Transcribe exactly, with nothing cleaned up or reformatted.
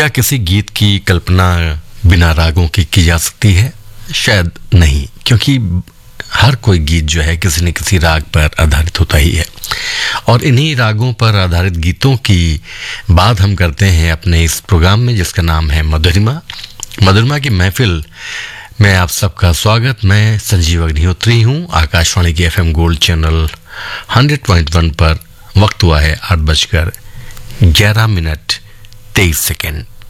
क्या किसी गीत की कल्पना बिना रागों की की जा सकती है? शायद नहीं, क्योंकि हर कोई गीत जो है किसी न किसी राग पर आधारित होता ही है। और इन्हीं रागों पर आधारित गीतों की बात हम करते हैं अपने इस प्रोग्राम में, जिसका नाम है मधुरिमा। मधुरिमा की महफिल में आप सबका स्वागत। मैं संजीव अग्निहोत्री हूँ। आकाशवाणी के FM gold channel hundred point one पर वक्त हुआ है आठ बजकर ग्यारह मिनट तेईस सेकेंड।